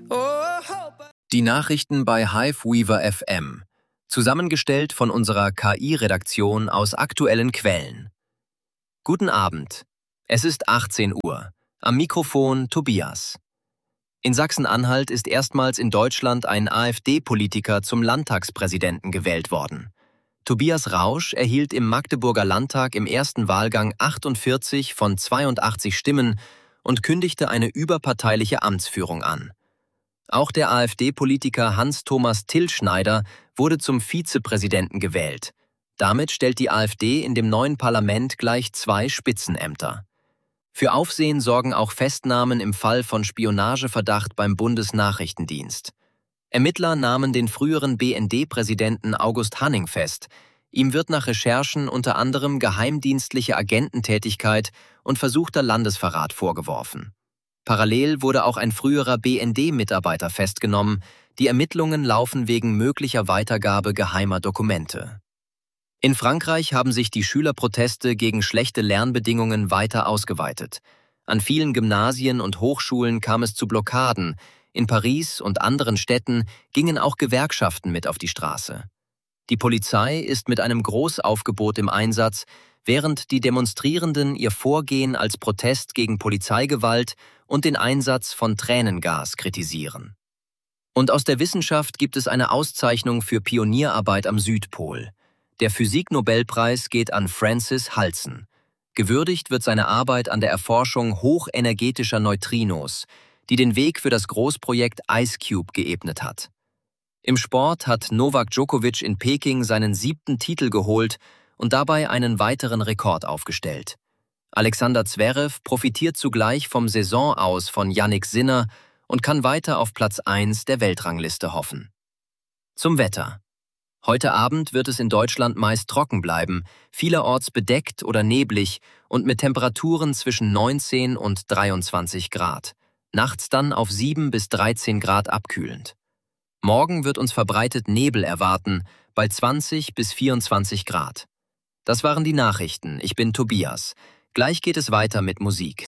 Die Nachrichten bei Hiveweaver FM, zusammengestellt von unserer KI-Redaktion aus aktuellen Quellen. Guten Abend, es ist 18 Uhr, am Mikrofon Tobias. In Sachsen-Anhalt ist erstmals in Deutschland ein AfD-Politiker zum Landtagspräsidenten gewählt worden. Tobias Rausch erhielt im Magdeburger Landtag im ersten Wahlgang 48 von 82 Stimmen und kündigte eine überparteiliche Amtsführung an. Auch der AfD-Politiker Hans-Thomas Tillschneider wurde zum Vizepräsidenten gewählt. Damit stellt die AfD in dem neuen Parlament gleich 2 Spitzenämter. Für Aufsehen sorgen auch Festnahmen im Fall von Spionageverdacht beim Bundesnachrichtendienst. Ermittler nahmen den früheren BND-Präsidenten August Hanning fest. Ihm wird nach Recherchen unter anderem geheimdienstliche Agententätigkeit und versuchter Landesverrat vorgeworfen. Parallel wurde auch ein früherer BND-Mitarbeiter festgenommen. Die Ermittlungen laufen wegen möglicher Weitergabe geheimer Dokumente. In Frankreich haben sich die Schülerproteste gegen schlechte Lernbedingungen weiter ausgeweitet. An vielen Gymnasien und Hochschulen kam es zu Blockaden. In Paris und anderen Städten gingen auch Gewerkschaften mit auf die Straße. Die Polizei ist mit einem Großaufgebot im Einsatz, während die Demonstrierenden ihr Vorgehen als Protest gegen Polizeigewalt und den Einsatz von Tränengas kritisieren. Und aus der Wissenschaft gibt es eine Auszeichnung für Pionierarbeit am Südpol. Der Physiknobelpreis geht an Francis Halsen. Gewürdigt wird seine Arbeit an der Erforschung hochenergetischer Neutrinos, die den Weg für das Großprojekt IceCube geebnet hat. Im Sport hat Novak Djokovic in Peking seinen 7. Titel geholt und dabei einen weiteren Rekord aufgestellt. Alexander Zverev profitiert zugleich vom Saisonaus von Jannik Sinner und kann weiter auf Platz 1 der Weltrangliste hoffen. Zum Wetter. Heute Abend wird es in Deutschland meist trocken bleiben, vielerorts bedeckt oder neblig und mit Temperaturen zwischen 19 und 23 Grad. Nachts dann auf 7 bis 13 Grad abkühlend. Morgen wird uns verbreitet Nebel erwarten, bei 20 bis 24 Grad. Das waren die Nachrichten. Ich bin Tobias. Gleich geht es weiter mit Musik.